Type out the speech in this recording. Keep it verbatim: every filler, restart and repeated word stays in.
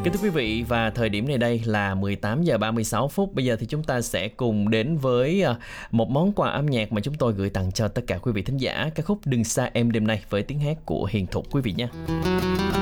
Kính thưa quý vị, và thời điểm này đây là mười tám giờ ba mươi sáu phút. Bây giờ thì chúng ta sẽ cùng đến với một món quà âm nhạc mà chúng tôi gửi tặng cho tất cả quý vị thính giả. Ca khúc Đừng Xa Em đêm nay với tiếng hát của Hiền Thục quý vị nhé.